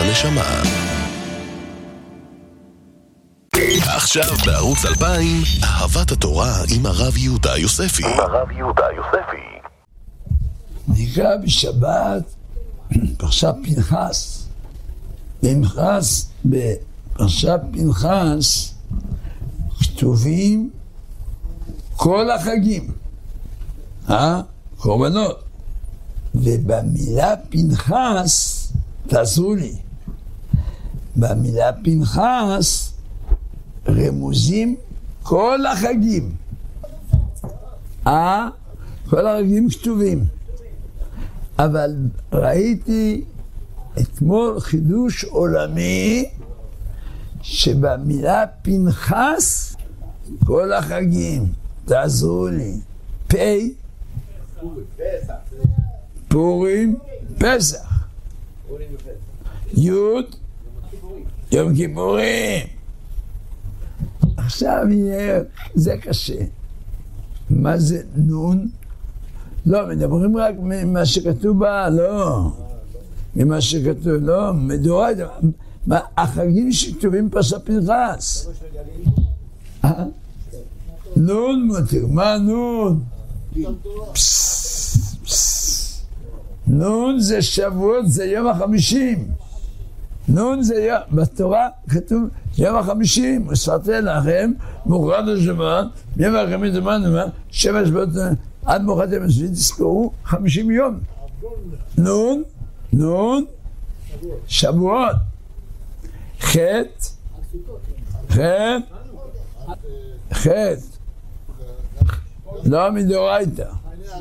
הנשמה. עכשיו בערוץ 2000, אהבת התורה עם הרב יהודה יוספי. נקרא בשבת פרשת פנחס. בפרשת פנחס כתובים כל החגים, קורבנות. ובמילה פנחס, תעזרו לי, במילה פנחס רמוזים כל החגים. כל החגים כתובים. אבל ראיתי אתמול חידוש עולמי שבמילה פנחס כל החגים, תעזרו לי, פורים, פסח, יוד, יום כיפורים. עכשיו זה קשה. מה זה נון? לא, מדברים רק ממה שכתוב בה, לא. ממה שכתוב, לא, מדורית. החגים שכתובים פרשת פנחס. נון מותיר, מה נון? נון זה שבועות, זה יום ה-50. נון זה יום, בתורה כתוב יום ה-50, וספרתי לכם, מוחרת השבת, יום ה-50 זמן, 7 שבועות, עד מוחרת יום השביעי תספרו 50 יום. נון, שבועות. חטא, לא מדאורייתא.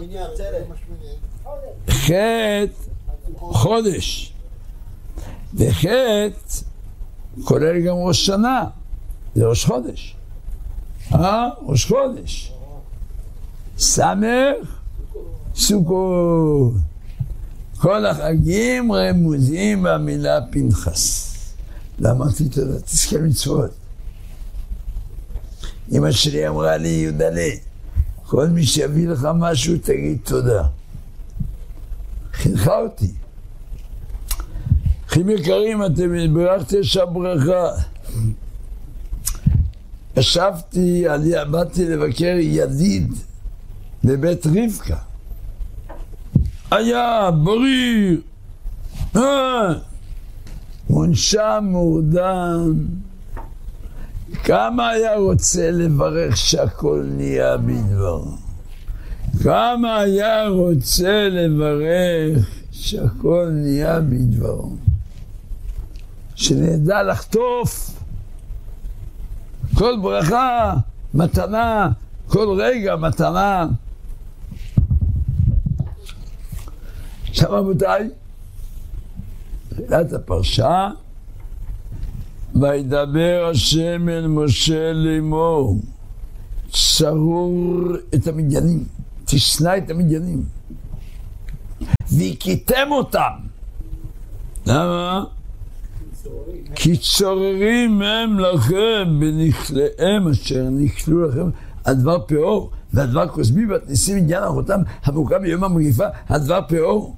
חטא, חודש. וחטא כולל גם ראש שנה, זה ראש חודש. ראש חודש. סמך, סוכות. כל החגים רמוזים במילה פנחס. למדתי תודה, תזכה מצוות. אמא שלי אמרה לי, יהודלה, כל מי שיביא לך משהו תגיד תודה. חינכה אותי. אחים יקרים, אתם ברכתי שם ברכה. באתי לבקר ידיד בבית רבקה. היה בריא, מונשם מורדם. כמה היה רוצה לברך שהכל נהיה בדברו. כמה היה רוצה לברך שהכל נהיה בדברו. שנדע לחטוף כל ברכה, מתנה, כל רגע מתנה. עכשיו רבותיי, תחילת הפרשה, וידבר השם אל משה לאמור, צרור את המדיינים, תשנא את המדיינים, והכיתם אותם. למה? כי צוררים הם לכם בנכליהם אשר נכלו לכם הדבר פאור והדבר כוסבי ותניסים מדיין אחותם המוקם ביום המגיפה הדבר פאור.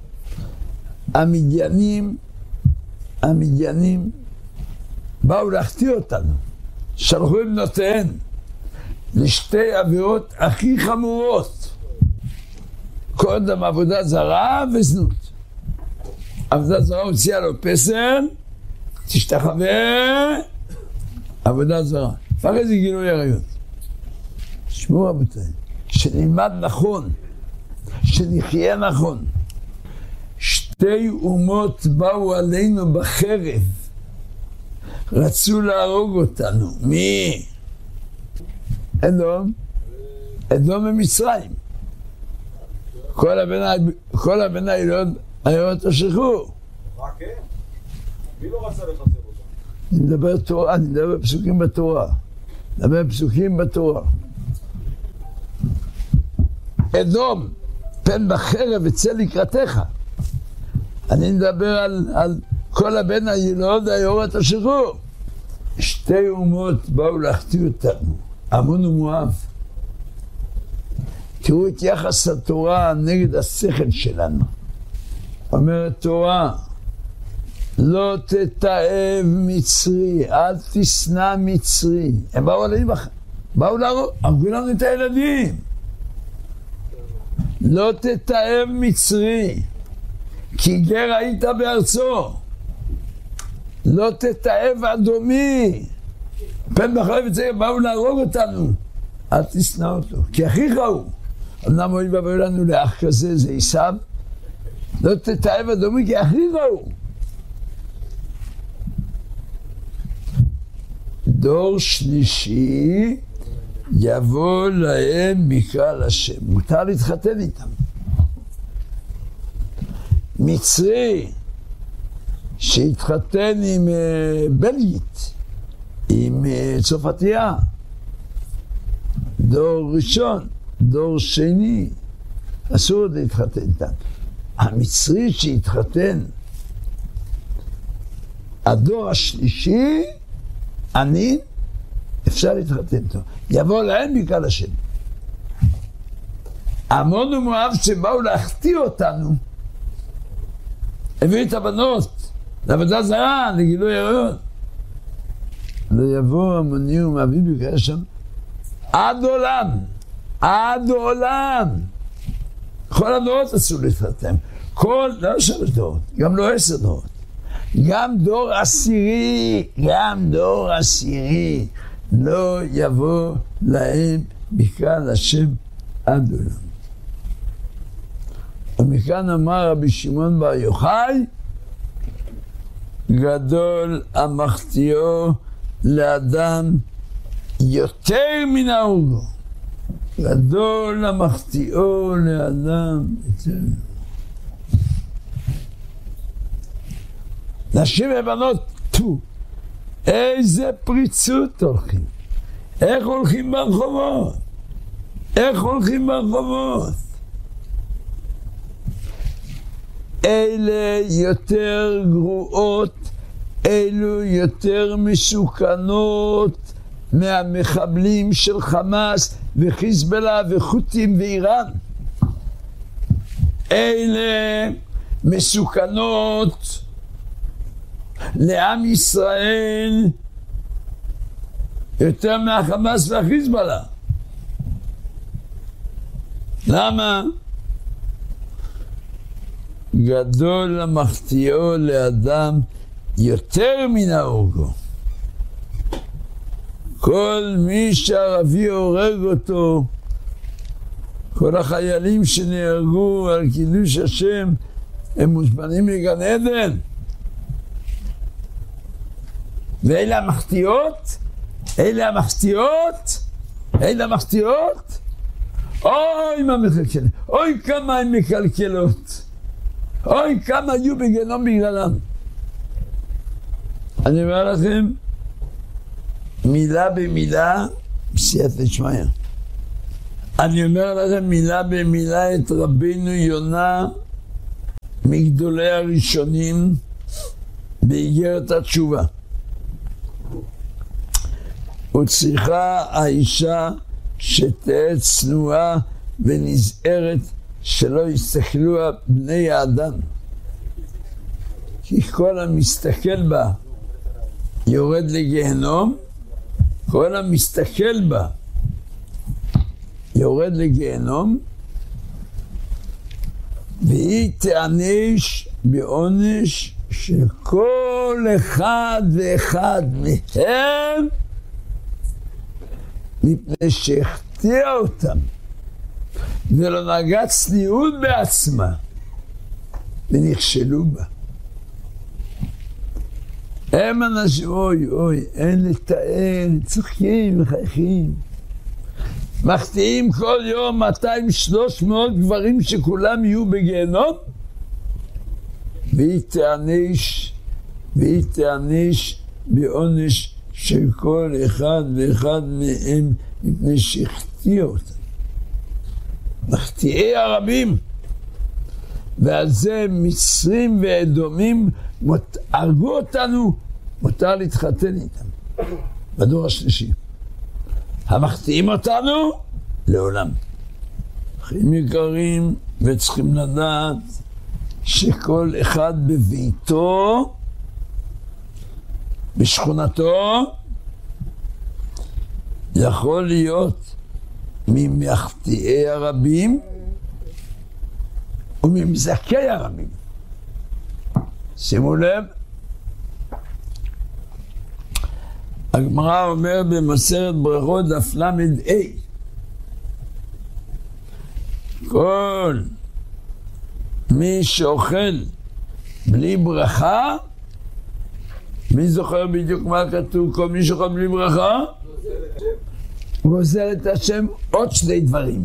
המדיינים באו להחטיא אותנו, שלחו עם בנותיהן לשתי עבירות הכי חמורות, קודם עבודה זרה וזנות. עבודה זרה הוציאה לו פסל, תשתחווה, עבודה זרה. ואחרי זה גילוי עריות. תשמעו רבותיי, שנלמד נכון, שנחיה נכון. שתי אומות באו עלינו בחרב, רצו להרוג אותנו. מי? אדום ומצרים. כל הבן העילות השחרור. כן? מי לא רצה לחסר אותם? אני מדבר תורה, אני מדבר פסוקים בתורה. אדום, פן בחרב אצא לקראתך. אני מדבר על כל הבן הילוד היורת השחרור. שתי אומות באו להחטיא אותנו, עמון ומואב. תראו את יחס התורה נגד השכל שלנו. אומרת תורה, לא תתאב מצרי, אל תשנא מצרי. הם באו עליהם, באו להרוג, הרגו לנו את הילדים. לא תתאב מצרי, כי גר היית בארצו. לא תתאב אדומי, פן בחלב זה באו להרוג אותנו, אל תשנא אותו, כי אחיך הוא. אמנם אוי ואבוי לנו לאח כזה, זה עשיו. לא תתאב אדומי, כי אחיך הוא. דור שלישי יבוא להם בקהל השם. מותר להתחתן איתם. מצרי שהתחתן עם בלגית, עם צרפתייה, דור ראשון, דור שני, אסור להתחתן איתם. המצרי שהתחתן, הדור השלישי, אני, אפשר להתחתן איתו. יבוא להם בקהל השם. עמון ומואב שבאו להחטיא אותנו, הביא את הבנות לעבודה זרה, לגילוי עריות. לא יבוא עמוני ומואבי בקהל השם עד עולם, עד עולם. כל הדורות אסור להתחתן. כל, לא 3 דורות, גם לא 10 דורות. גם דור עשירי, גם דור עשירי, לא יבוא להם בקהל השם עד עולם. ומכאן אמר רבי שמעון בר יוחאי, גדול המחטיאו לאדם יותר מן ההורגו. גדול המחטיאו לאדם יותר. נשים ובנות, איזה פריצות הולכים. איך הולכים ברחובות? איך הולכים ברחובות? אלה יותר גרועות, אלו יותר מסוכנות מהמחבלים של חמאס וחיזבאללה וחות'ים ואיראן. אלה מסוכנות לעם ישראל יותר מהחמאס והחיזבאללה. למה? גדול המחטיאו לאדם יותר מן ההורגו. כל מי שערבי הורג אותו, כל החיילים שנהרגו על קידוש השם, הם מוזמנים לגן עדן. ואלה המחטיאות, אלה המחטיאות, אלה המחטיאות. אוי מה מקלקל, אוי כמה הן מקלקלות, אוי כמה היו בגיהנום בגללם. אני אומר לכם, מילה במילה, בסייעתא דשמיא. אני אומר לכם מילה במילה את רבינו יונה, מגדולי הראשונים, באיגרת התשובה. וצריכה האישה שתהיה צנועה ונזהרת שלא יסתכלו בני האדם, כי כל המסתכל בה יורד לגיהנום, כל המסתכל בה יורד לגיהנום, והיא תענש בעונש של כל אחד ואחד מהם, מפני שהחטיאה אותם ולא נהגה צניעות בעצמה ונכשלו בה. הם אנשים, אוי, אין לתאר, צוחקים וחייכים, מחטיאים כל יום 200-300 גברים שכולם יהיו בגיהנום, והיא תענש בעונש של כל אחד ואחד מהם, מפני שהחטיאה אותם. מחטיאי הרבים, ועל זה מצרים ואדומים הרגו אותנו, מותר להתחתן איתם בדור השלישי. המחטיאים אותנו לעולם. אחים יקרים, וצריכים לדעת שכל אחד בביתו בשכונתו, יכול להיות ממחטיאי הרבים וממזכי הרבים. שימו לב, הגמרא אומר במסכת ברכות דף ל"ה, כל מי שאוכל בלי ברכה, מי זוכר בדיוק מה כתוב? כל מי שאוכל בלי ברכה הוא גוזל את השם עוד שני דברים.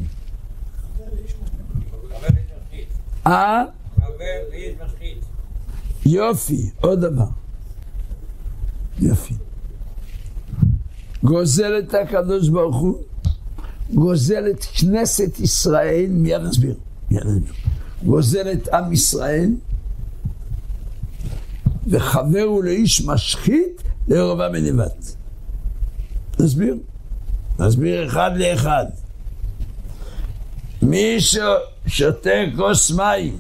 יופי, עוד דבר. יופי. גוזל את הקדוש ברוך הוא, גוזל את כנסת ישראל, מיד נסביר. גוזל את עם ישראל, וחבר הוא לאיש משחית לירבעם בן נבט. נסביר? נסביר אחד לאחד. מי ששותה כוס מים,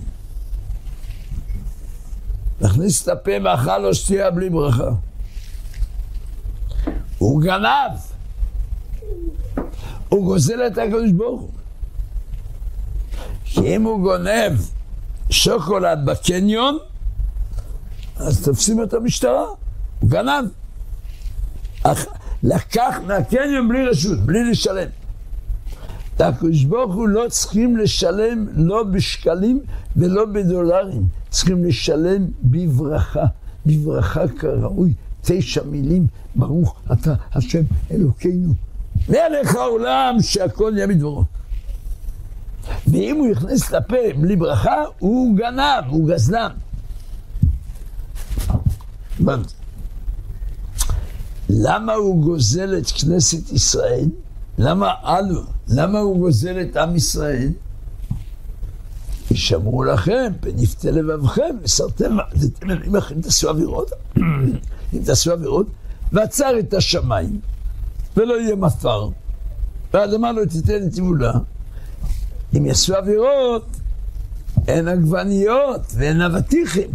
נכניס את הפה ואכל לו שתייה בלי ברכה, הוא גנב, הוא גוזל את הקדוש ברוך הוא. כי אם הוא גונב שוקולד בקניון, אז תופסים את המשטרה, הוא גנב. לקח מהקניון בלי רשות, בלי לשלם. הקדוש ברוך הוא לא צריכים לשלם לא בשקלים ולא בדולרים, צריכים לשלם בברכה, בברכה כראוי. 9 מילים, ברוך אתה השם אלוקינו, מלך העולם שהכל יהיה בדברו. ואם הוא יכניס לפה בלי ברכה, הוא גנב, הוא גזלן. למה הוא גוזל את כנסת ישראל? למה הוא גוזל את עם ישראל? ישמרו לכם, פניפתי לבבכם, וסרתם, אם תעשו עבירות, אם תעשו עבירות, ועצר את השמיים, ולא יהיה מפר, והאדמה לא תיתן תבולה. אם יעשו עבירות, אין עגבניות ואין אבטיחים.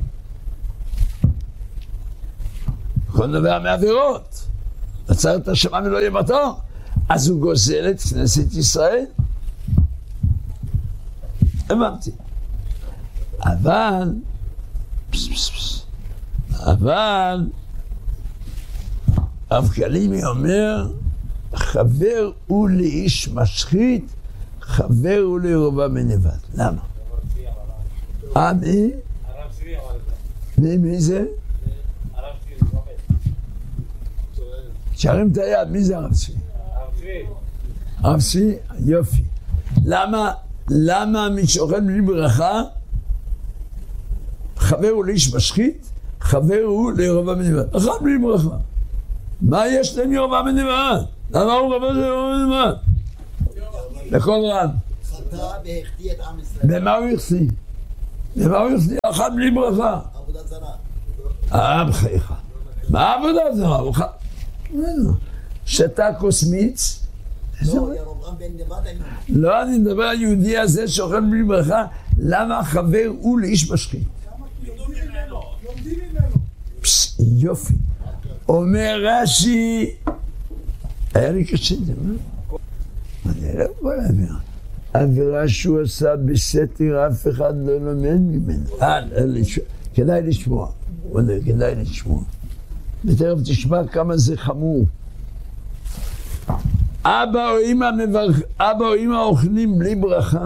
כל דבר מעבירות. עצר את השמיים ולא יהיה מפר, אז הוא גוזל את כנסת ישראל. הבנתי. אבל רב קלימי אומר, חבר הוא לאיש משחית, חבר הוא לירבעם בן נבט. למה? מי? מי זה? שרים את היד, מי זה הרב צבי? הרב צבי, יופי. למה מי שאוכל בלי ברכה, חבר הוא לאיש משחית, חבר הוא לירבעם בן נבט. אכל בלי ברכה. מה יש להם ירבעם בן נבט? למה הוא חבר של ירבעם בן נבט? לכל רב. והחטיא את עם ישראל. במה הוא החטיא? במה הוא החטיא? אכל בלי ברכה. עבודת זרה. בחייך. מה עבודת זרה? הוא אכל. שתה כוס מיץ. לא, ירבעם בן נבט. לא, אני מדבר על יהודי הזה שאוכל בלי ברכה. למה חבר הוא לאיש משחית? לומדים ממנו. יופי. אומר רש"י, היה לי קשה, אני לא יכול להבין. עבירה שהוא עשה בסתר, אף אחד לא לומד ממנו. כדאי לשמוע. כדאי לשמוע. ותכף תשמע כמה זה חמור. אבא או אמא אוכלים בלי ברכה.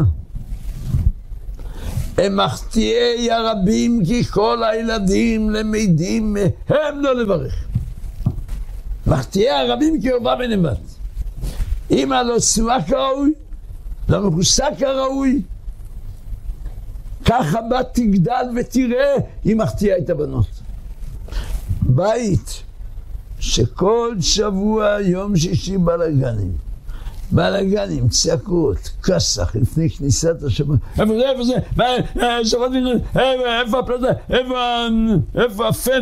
הם מחטיאי הרבים כי כל הילדים למדים מהם לא לברך. מחטיאי הרבים כי ירבעם בן נבט. אמא לא צנועה כראוי, לא מכוסה כראוי, ככה בת תגדל ותראה היא מחטיאה את הבנות. בית שכל שבוע יום שישי בלגנים, צעקות, כסח לפני כניסת השבת. איפה זה? שבת נכנס, איפה הפלטה? איפה הפן?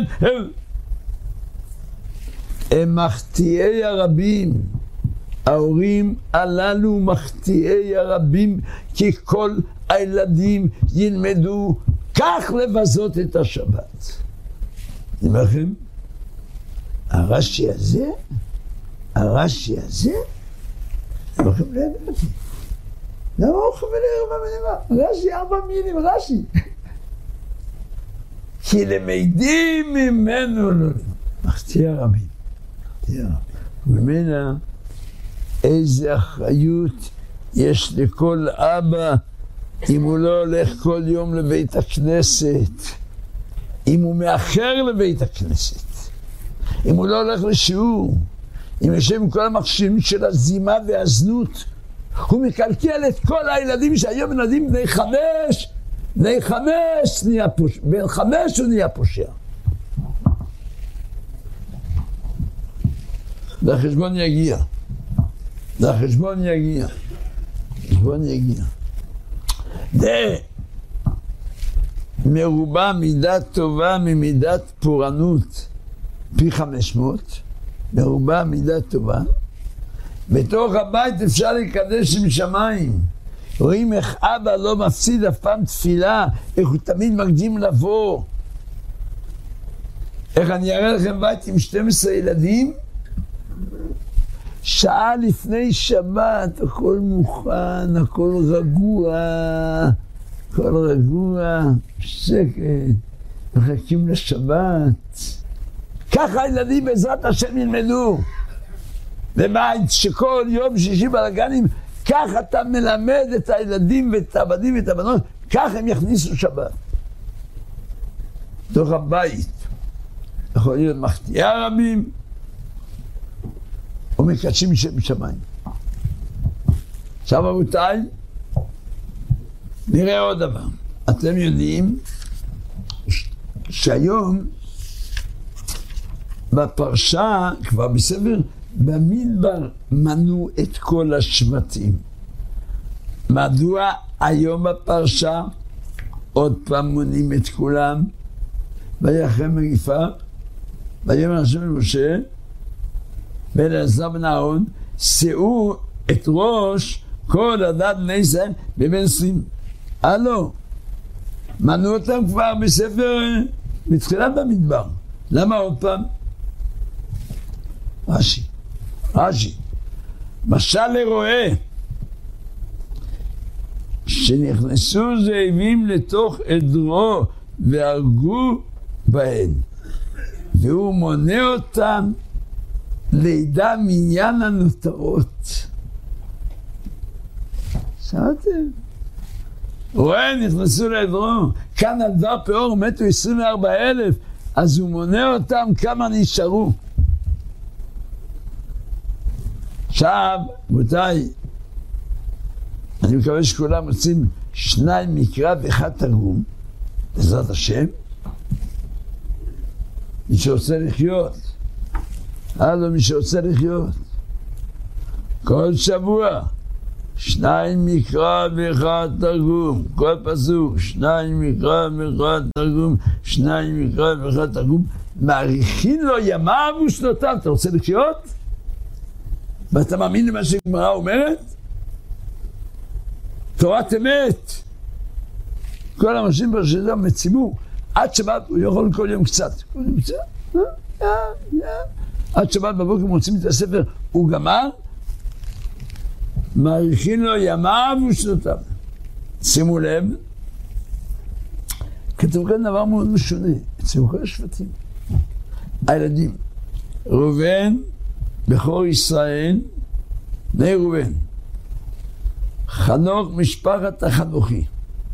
הם מחטיאי הרבים. ההורים הללו מחטיאי הרבים, כי כל הילדים ילמדו כך לבזות את השבת. אני אומר לכם, הרש"י הזה, לא חבל לעבר אותי. למה הוא חבל לעבר במנהימה? רש"י 4 מילים, רש"י. כי למדים ממנו לא. מחתיע רבים. וממנה איזה אחריות יש לכל אבא אם הוא לא הולך כל יום לבית הכנסת, אם הוא מאחר לבית הכנסת, אם הוא לא הולך לשיעור, אם יושב עם כל המכשירים של הזימה והזנות, הוא מקלקל את כל הילדים שהיום ילדים בני 5 נהיה פושע, בן 5 הוא נהיה פושע. והחשבון יגיע. מרובה מידת טובה ממידת פורענות פי 500, מרובה מידת טובה. בתוך הבית אפשר לקדש עם שמיים. רואים איך אבא לא מפסיד אף פעם תפילה, איך הוא תמיד מקדים לבוא. איך אני אראה לכם בית עם 12 ילדים, שעה לפני שבת, הכל מוכן, הכל רגוע, שקט, מחכים לשבת. ככה הילדים בעזרת השם ילמדו. בבית שכל יום שישי בלגנים, ככה אתה מלמד את הילדים ואת הבנים ואת הבנות, ככה הם יכניסו שבת. תוך הבית יכול להיות מחתיע רבים, ומקדשים שם שמיים. עכשיו רבותיי, נראה עוד דבר. אתם יודעים שהיום בפרשה, כבר בספר במדבר, מנו את כל השבטים. מדוע היום בפרשה עוד פעם מונים את כולם? ויהיה אחרי מגיפה, ויאמר השם למשה ולעזר בן אהרון, שאו את ראש כל עדת בני ישראל בבין 20. הלו, מנו אותם כבר בספר מתחילת במדבר. למה עוד פעם? רש"י משל לרועה שנכנסו זאבים לתוך עדרו והרגו בהן, והוא מונה אותם לידע מניין הנותרות. שמעתם? רואה, נכנסו לעדרו, כאן על דבר פאור מתו 24,000, אז הוא מונה אותם כמה נשארו. עכשיו, רבותיי, אני מקווה שכולם רוצים 2 מקרא ו1 תרגום, בעזרת השם. מי שרוצה לחיות, מי שרוצה לחיות, כל שבוע 2 מקרא ו1 תרגום, כל פסוק 2 מקרא ו1 תרגום, 2 מקרא ו1 תרגום, מאריכין לו ימיו ושנותיו. אתה רוצה לחיות? ואתה מאמין למה שהגמרא אומרת? תורת אמת. כל האנשים בשדה מציבור, עד שבת הוא יכול כל יום קצת. עד שבת בבוקר מוצאים את הספר, הוא גמר, מאריכין לו ימיו ושנותיו. שימו לב, כתוב כאן דבר מאוד משונה, אצל כל השבטים. הילדים, ראובן, בכור ישראל, בני ראובן, חנוך משפחת החנוכי,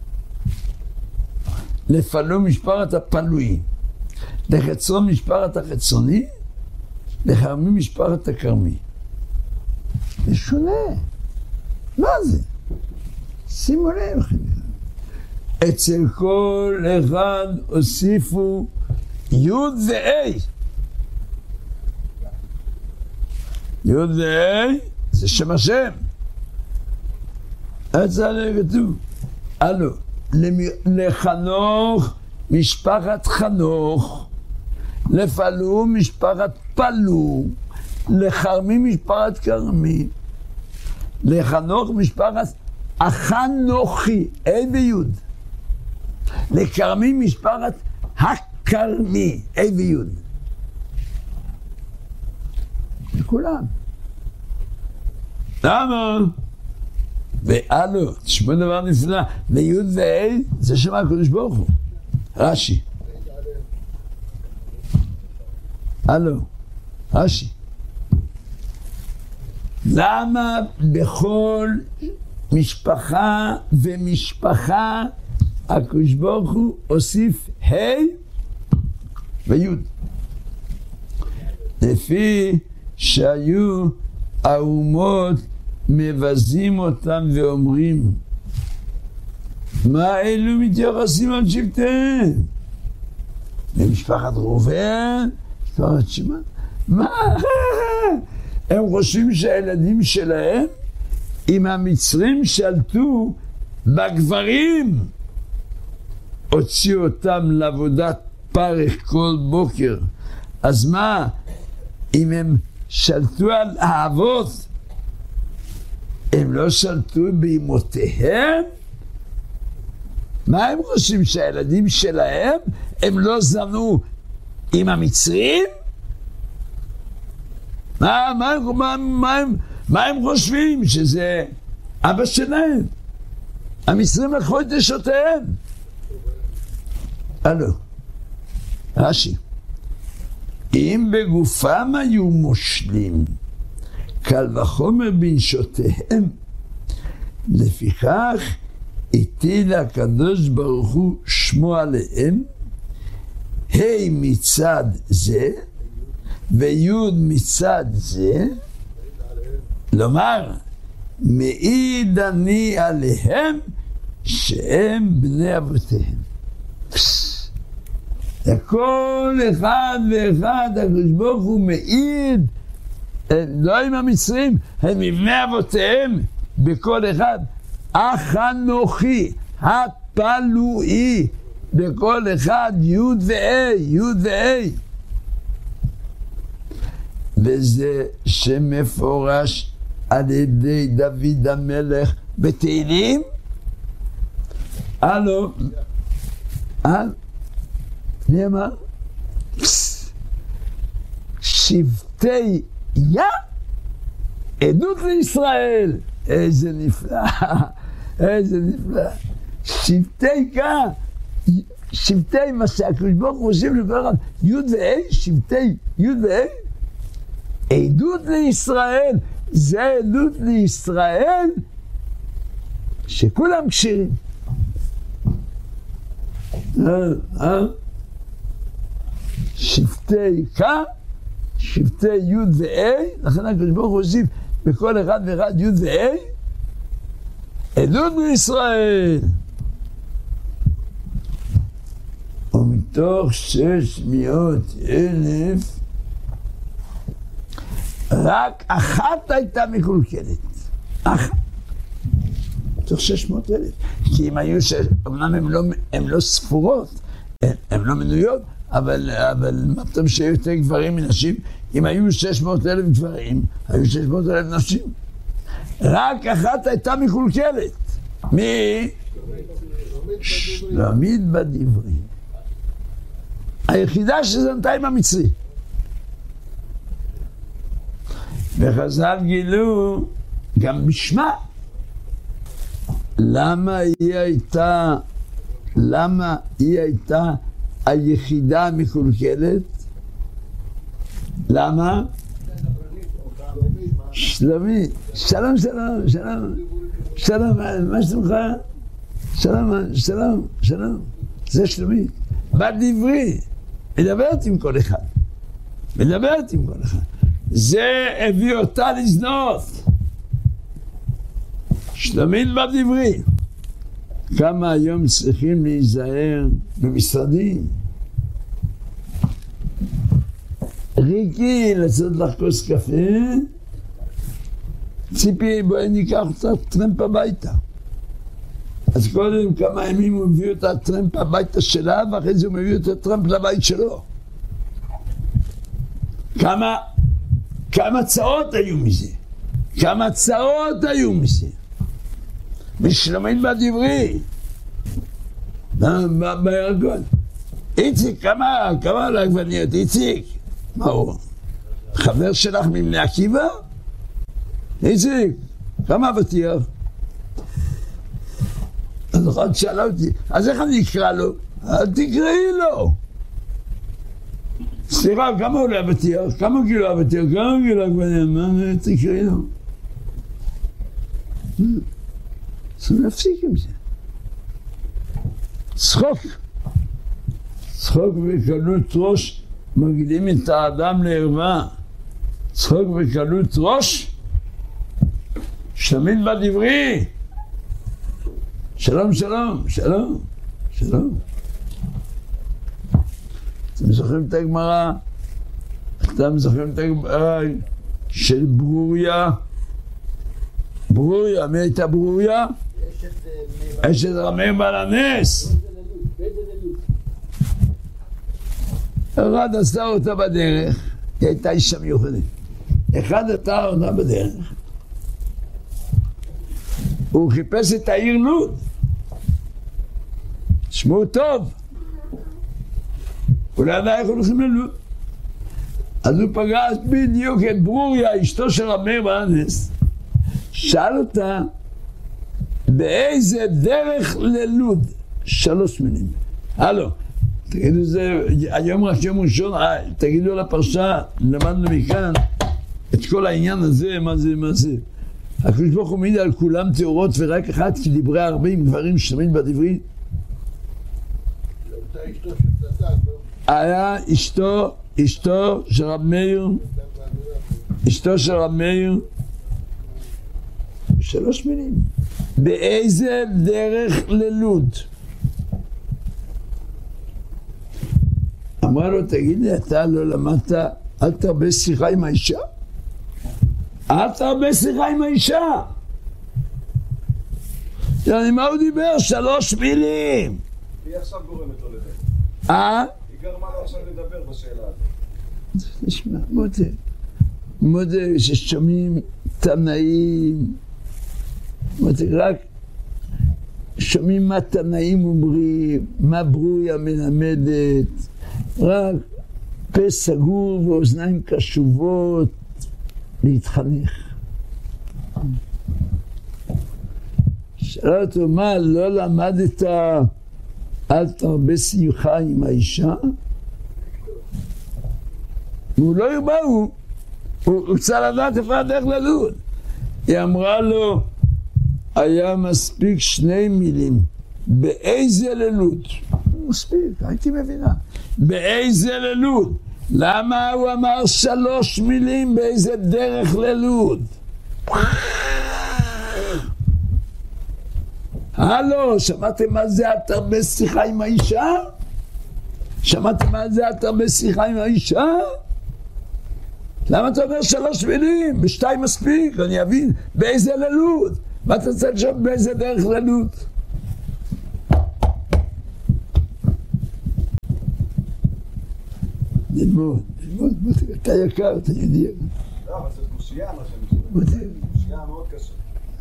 לפלו משפחת הפלוי, לחצרון משפחת החצרוני, לכרמי משפחת הכרמי. זה שונה. מה זה? שימו לב. אצל כל אחד הוסיפו י' ו-A. י' ו-A זה שם השם. אצל כתוב, הלו, לחנוך משפחת חנוך, לפלו משפחת פלו, לכרמי משפחת כרמי, לחנוך משפחת החנוכי, A וי', לכרמי משפחת הכרמי, A וי'. כולם. למה? והלו, תשמעו דבר נפלא, ויוד ואי, זה שמע הקדוש ברוך הוא. רש"י. הלו, רש"י. למה בכל משפחה ומשפחה הקדוש ברוך הוא הוסיף ה' ויוד? לפי שהיו האומות מבזים אותם ואומרים, מה אלו מתייחסים על שבטיהם? במשפחת ראובן, משפחת שמעון, מה? הם חושבים שהילדים שלהם, אם המצרים שלטו בגברים, הוציאו אותם לעבודת פרך כל בוקר. אז מה, אם הם שלטו על האבות, הם לא שלטו באמותיהם? מה הם חושבים, שהילדים שלהם הם לא זנו עם המצרים? מה הם חושבים? שזה אבא שלהם. המצרים לקחו את נשותיהם. הלו, רש"י, אם בגופם היו מושלים, קל וחומר בנשותיהם, לפיכך הטיל הקדוש ברוך הוא שמו עליהם, ה' מצד זה ויוד מצד זה, לומר, מעיד אני עליהם שהם בני אבותיהם. לכל אחד ואחד הקדוש ברוך הוא מעיד, לא עם המצרים, הם מבני אבותיהם, בכל אחד. אך אנוכי הפלואי, בכל אחד יוד ואי, יוד ואי. וזה שמפורש על ידי דוד המלך בתהילים. הלו, מי אמר? שבטי יה עדות לישראל. איזה נפלא, איזה נפלא. שבטי כה, שבטי מה שהקדוש ברוך הוא עושים לכל אחד, יוד ואי, שבטי יוד ואי, עדות לישראל. זה עדות לישראל שכולם קשירים. שבטי כה, שבטי יוד ואי, לכן הקדוש ברוך הוא הוסיף בכל אחד ואחד יוד ואי, עדות לישראל. ומתוך 600,000 רק אחת הייתה מקולקלת. אחת. מתוך 600,000. כי אם היו אמנם הן לא ספורות, הן לא מנויות, אבל מה פתאום שיהיו יותר גברים מנשים? אם היו 600,000 גברים, היו 600,000 נשים. רק אחת הייתה מקולקלת. מי? שלומית בדברי. היחידה שזנתה עם המצרי. וחז"ל גילו גם בשמה. למה היא הייתה היחידה המקולקלת? למה? שלומית, שלום, מה שלומך? שלום, זה שלומית. בדברי, מדברת עם כל אחד. זה הביא אותה לזנות. שלומית בדברי. כמה היום צריכים להיזהר במשרדים? ריקי, לצאת לך כוס קפה, ציפי, בואי ניקח אותה טרמפ הביתה. אז קודם כמה ימים הוא מביא אותה טרמפ הביתה שלה, ואחרי זה הוא מביא אותה טרמפ לבית שלו. כמה צרות היו מזה. ושלומית בדברי. בירקון. איציק, כמה על העגבניות? איציק. מה הוא? חבר שלך מבני עקיבא? איציק, כמה אבטיח? אז אחד שאלה אותי, אז איך אני אקרא לו? אל תקראי לו. סליחה, כמה עולה אבטיח? כמה קילו אבטיח? כמה קילו עגבניה? מה תקראי לו? צריכים להפסיק עם זה. צחוק. צחוק וקלות ראש מגדילים את האדם לערווה. צחוק וקלות ראש שתמיד בדברי. שלום, שלום, שלום, שלום. אתם זוכרים את הגמרא? אתם זוכרים את הגמרא של ברוריה? ברוריה, מי הייתה ברוריה? אשת רמי בעל הנס. אחד עשה אותה בדרך, היא הייתה אישה מיוחדת. אחד עשה אותה בדרך. הוא חיפש את העיר לוד. שמו טוב. הוא לא ידע איך הולכים ללוד. אז הוא פגש בדיוק את ברוריה, אשתו של רבי בעל הנס. שאל אותה, באיזה דרך ללוד? 3 מילים. הלו, תגידו זה, היום רק יום ראשון, תגידו לפרשה, למדנו מכאן את כל העניין הזה, מה זה. הקדוש ברוך הוא מעיד על כולם תיאורות ורק אחד, כי דיברה הרבה עם גברים שתמיד בדברית. היה אשתו של רב מאיר, אשתו של רב מאיר, 3 מילים. באיזה דרך ללוד? אמרה לו, תגיד לי, אתה לא למדת, אל תרבה שיחה עם האישה? אל תרבה שיחה עם האישה. יעני, מה הוא דיבר? 3 מילים. היא עכשיו גורמת לו לדבר. היא גרמה לו עכשיו לדבר בשאלה הזאת. תשמע, מודה ששומעים תנאים, רק שומעים מה תנאים אומרים, מה ברוריה מלמדת, רק פה סגור ואוזניים קשובות להתחנך. שאלה אותו, מה, לא למדת אל תרבה שיחה עם האישה? והוא לא ירבה, הוא צריך לדעת איפה הדרך ללוד. היא אמרה לו, היה מספיק 2 מילים, באיזה ללוד? מספיק, הייתי מבינה. באיזה ללוד? למה הוא אמר 3 מילים באיזה דרך ללוד? הלו, שמעתם מה זה אל תרבה שיחה עם האישה? שמעתם מה זה אל תרבה שיחה עם האישה? למה אתה אומר 3 מילים? ב2 מספיק, אני אבין באיזה ללוד. מה אתה צריך לשאול באיזה דרך ללוד? ללמוד, אתה יקר, אתה יודע. לא, אבל זה קושייה מה שאני חושב. קושייה מאוד קשה.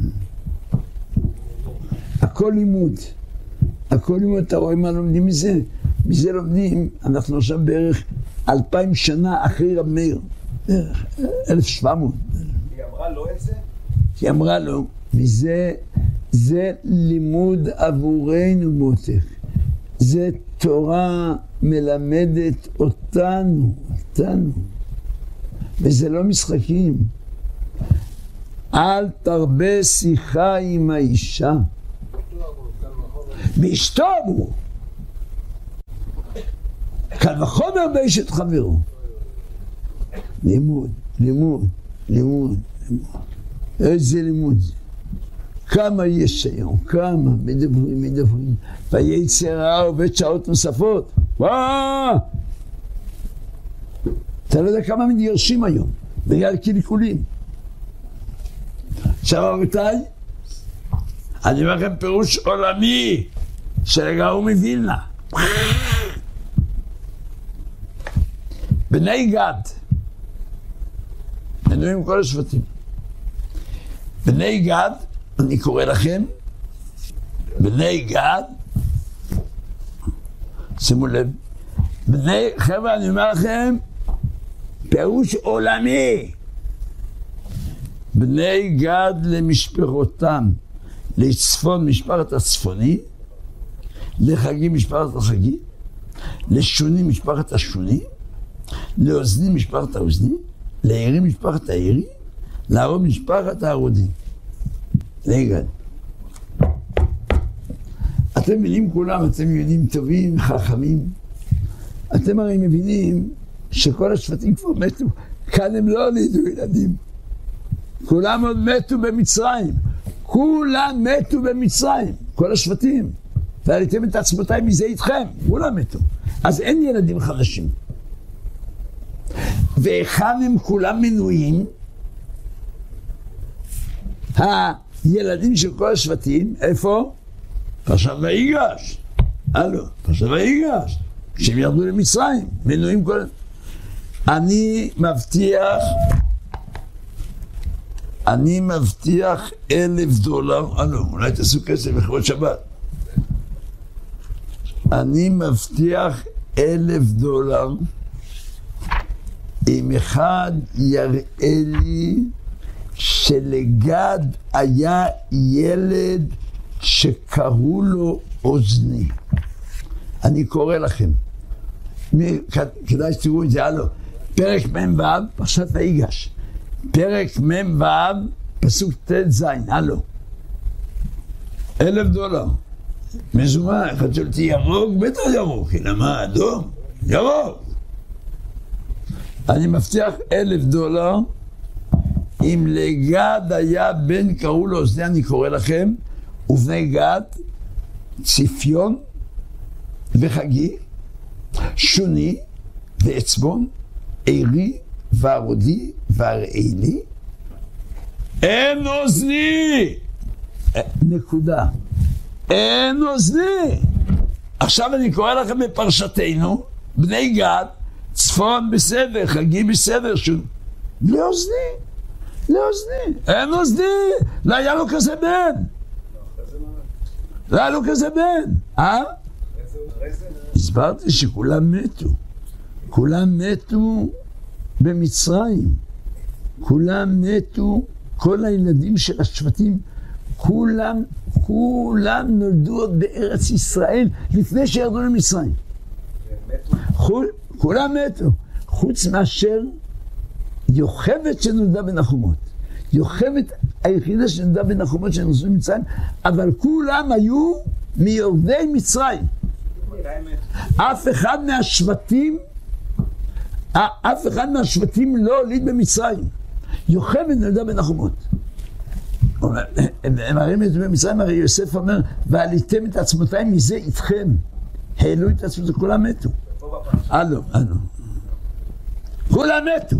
הכל לימוד, אתה רואה מה לומדים מזה? מזה לומדים, אנחנו עכשיו בערך 2000 שנה אחרי רב מאיר, בערך 1700. היא אמרה לו את זה? היא אמרה לו, מזה, זה לימוד עבורנו מותך, זה תורה מלמדת אותנו, וזה לא משחקים. אל תרבה שיחה עם האישה. באשתו אמרו. קל וחומר באשת חברו. לימוד. איזה לימוד זה? כמה יש היום? כמה? מדברים. ויצר רע עובד שעות נוספות. אתה לא יודע כמה מתגרשים היום, בגלל קלקולים. עכשיו רבותיי, אני אומר לכם פירוש עולמי של הגאון מווילנה. בני גד, מנויים כל השבטים. בני גד, אני קורא לכם, בני גד, שימו לב, חבר'ה, אני אומר לכם, פירוש עולמי. בני גד למשפחותם, לצפון משפחת הצפוני, לחגי משפחת החגי, לשוני משפחת השוני, לאוזני משפחת האוזני, לעירי משפחת העירי, לערוד משפחת הערודי. בני גד. אתם מבינים כולם, אתם יודעים טובים, חכמים. אתם הרי מבינים שכל השבטים כבר מתו, כאן הם לא הולידו ילדים. כולם עוד מתו במצרים, כולם מתו במצרים, כל השבטים. ועליתם את עצמותיי מזה איתכם, כולם מתו. אז אין ילדים חדשים. ואיכן הם כולם מנויים? הילדים של כל השבטים, איפה? פרשת ויגש. הלו, פרשת ויגש. כשהם ירדו למצרים, מנויים כל... אני מבטיח $1,000. הלו, אולי תעשו כסף לכבוד שבת. אני מבטיח $1,000 אם אחד יראה לי שלגד היה ילד שקראו לו אוזני. אני קורא לכם. כדאי שתראו את זה, הלו. פרק מ"ו, פרשת ויגש. פרק מ"ו, פסוק ט"ז, הלו. $1,000. מזומן, אחד שואלתי ירוק, בטח ירוק, למה אדום? ירוק. אני מבטיח $1,000 אם לגד היה בן קראו לו אוזני, אני קורא לכם, ובני גד, ציפיון וחגי, שוני ועצבון, עירי וערודי והראלי, אין אוזני! נקודה. אין אוזני! עכשיו אני קורא לכם בפרשתנו, בני גד, צפון בסדר, חגי בסדר, בלי אוזני, בלי אוזני, אין אוזני, לא היה לו כזה בן. לא היה לו כזה בן, הסברתי שכולם מתו, כולם מתו במצרים, כולם מתו, כל הילדים של השבטים, כולם נולדו עוד בארץ ישראל לפני שירדו למצרים. כולם מתו, חוץ מאשר יוכבת שנולדה בנחומות. יוכבת היחידה שנולדה בנחומות שנולדו במצרים, אבל כולם היו מיורדי מצרים. אף אחד מהשבטים לא הוליד במצרים. יוכבת נולדה בנחומות. הם מראים את זה במצרים, הרי יוסף אומר, ועליתם את עצמותיי מזה איתכם. העלו את עצמותיי, כולם מתו. הלו. כולם מתו.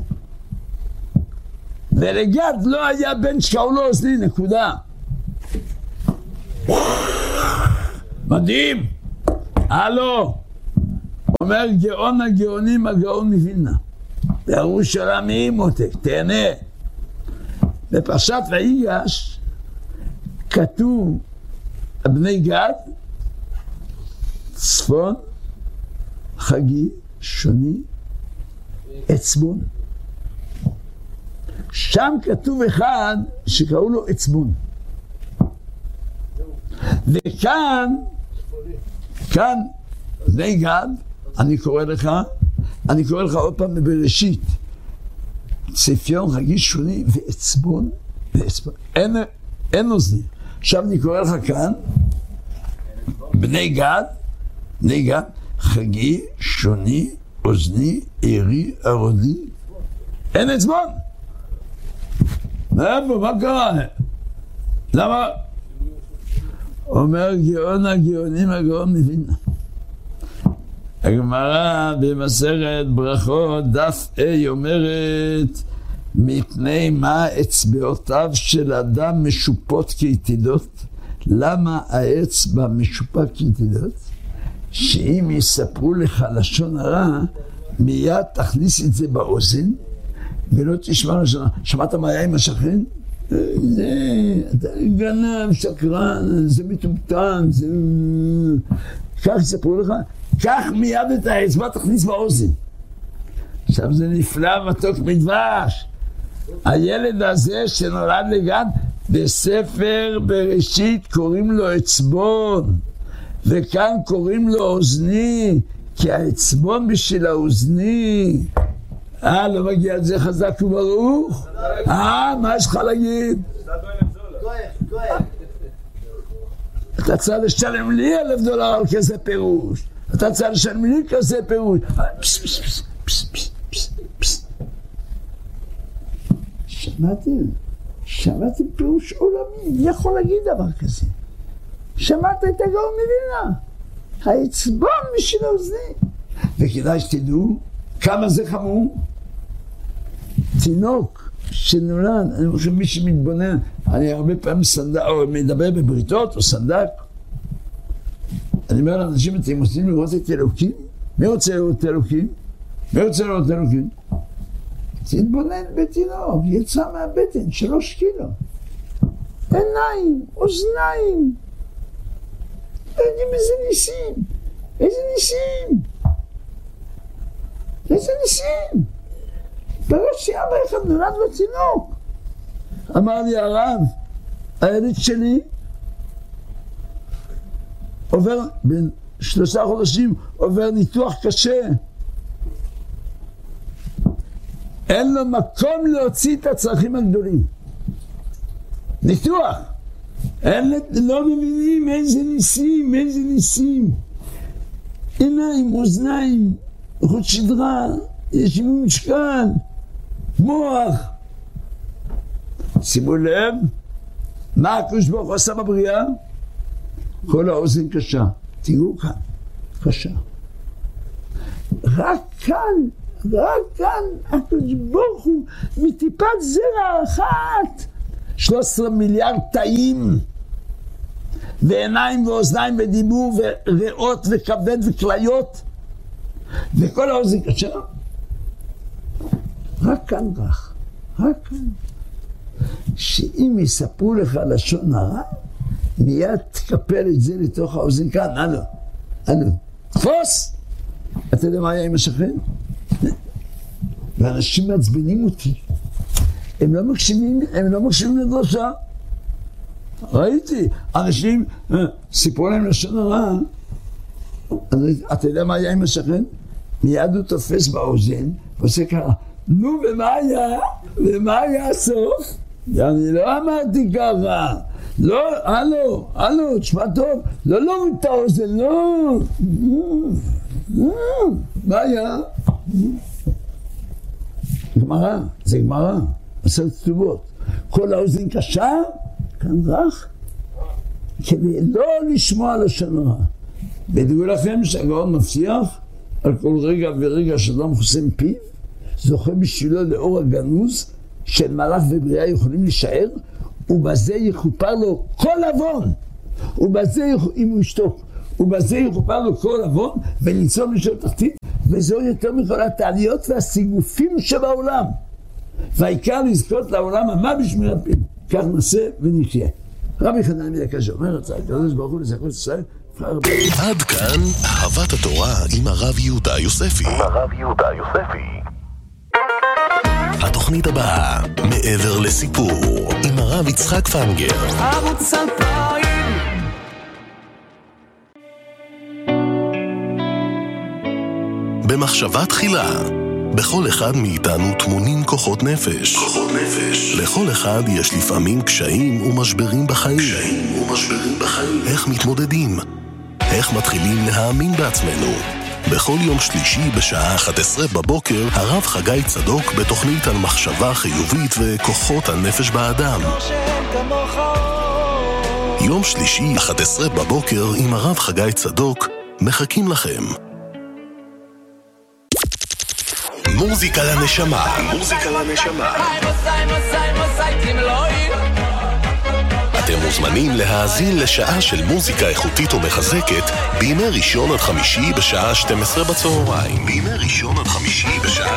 ולגד לא היה בן שקראו לו אוזני, נקודה. מדהים. הלו. אומר גאון הגאונים, הגאון מווילנה. בירושלים מותק, תהנה. בפרשת ויגש כתוב בני גד, צפון, חגי, שוני, עצבון. שם כתוב אחד שקראו לו עצבון. וכאן, בני גד, אני קורא לך עוד פעם בבראשית, ציפיון, חגי, שוני ועצבון, אין אוזני. עכשיו אני קורא לך כאן, בני גד, חגי, שוני, אוזני, עירי, ערודי, אין עצבון. מה קרה? למה? אומר גאון הגאונים, הגאון מווילנה. הגמרא במסכת ברכות דף A אומרת, מפני מה אצבעותיו של אדם משופות כיתידות? למה האצבע משופה כיתידות? שאם יספרו לך לשון הרע, מיד תכניס את זה באוזן ולא תשמע לשון הרע. שמעת מה היה עם השכן? זה גנב, שקרן, זה מטומטם, זה... כך יספרו לך, כך מיד את האצבע תכניס באוזן. עכשיו זה נפלא מתוק מדבש. הילד הזה שנולד לגן, בספר בראשית קוראים לו עצבון, וכאן קוראים לו אוזני, כי העצבון בשביל האוזני. לא מגיע את זה חזק וברוך? מה יש לך להגיד? אתה צריך לשלם לי $1,000 על כזה פירוש. אתה צריך לשלם לי כזה פירוש. שמעתם פירוש עולמי, מי יכול להגיד דבר כזה? שמעת את הגאון מווילנה, העצבון בשביל האוזני. וכדאי שתדעו כמה זה חמור. תינוק שנולד, אני חושב מי שמתבונן, אני הרבה פעמים סנדק, או מדבר בבריתות או סנדק, אני אומר לאנשים, אתם רוצים לראות את אלוקים? מי רוצה לראות את אלוקים? מי רוצה לראות את אלוקים? תתבונן בתינוק, יצא מהבטן 3 קילו, עיניים, אוזניים, איזה ניסים, איזה ניסים, איזה ניסים. בראש אבא אחד נולד לו תינוק. אמר לי הרב, הילד שלי עובר בין 3 חודשים, עובר ניתוח קשה, אין לו מקום להוציא את הצרכים הגדולים. ניתוח. לא מבינים איזה ניסים, איזה ניסים. עיניים, אוזניים, חוט שדרה, יש משקל, מוח. שימו לב, מה הקדוש ברוך הוא עשה בבריאה? כל האוזן קשה. תראו כאן, קשה. רק כאן הקדוש ברוך הוא מטיפת זרע אחת 13 מיליארד תאים, ועיניים ואוזניים ודיבור וריאות וכבד וכליות, וכל האוזן קשה. רק כאן רק כאן. שאם יספרו לך לשון הרע, מיד תקפל את זה לתוך האוזן כאן. אנו, תפוס. אתה יודע מה היה עם השכן? ואנשים מעצבנים אותי, הם לא מקשיבים לדרשה. ראיתי אנשים סיפרו להם לשון הרע. אתה יודע מה היה עם השכן? מיד הוא תופס באוזן ועושה ככה, נו, ומה היה הסוף? אני לא אמרתי ככה, לא, הלו, תשמע טוב, לא להוריד את האוזן, לא, מה היה? זה גמרא, 10 כתובות. כל האוזן קשה, כאן רך, כדי לא לשמוע לשון הרע. ודעו לכם שהגאון מבטיח על כל רגע ורגע שאדם חוסם פיו, זוכה בשבילו לאור הגנוז של מלאך ובריאה יכולים להישאר, ובזה יכופר לו כל עוון, ובזה אם הוא ישתוק, ובזה יכופר לו כל עוון וניצול משל תחתית, וזהו יותר מכל התעליות והסיגופים שבעולם, והעיקר לזכות לעולם המה בשמירת פיו. כך נעשה ונחיה. רבי חנן בן עקשיא אומר, הקדוש ברוך הוא לזכות ישראל. עד כאן אהבת התורה עם הרב יהודה יוספי. התוכנית הבאה, מעבר לסיפור, עם הרב יצחק פנגר. ערוץ 2000. במחשבה תחילה, בכל אחד מאיתנו טמונים כוחות נפש. לכל אחד יש לפעמים קשיים ומשברים בחיים. איך מתמודדים? איך מתחילים להאמין בעצמנו? בכל יום שלישי בשעה 11 בבוקר, הרב חגי צדוק בתוכנית על מחשבה חיובית וכוחות הנפש באדם. יום שלישי 11 בבוקר עם הרב חגי צדוק, מחכים לכם. מוזיקה לנשמה. אתם מוזמנים להאזין לשעה של מוזיקה איכותית ומחזקת בימי ראשון עד חמישי בשעה 12 בצהריים.